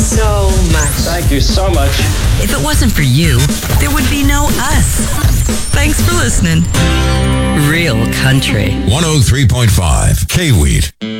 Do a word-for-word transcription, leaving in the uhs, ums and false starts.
so much. Thank you so much. If it wasn't for you, there would be no us. Thanks for listening. Real country. one oh three point five K-Wheat.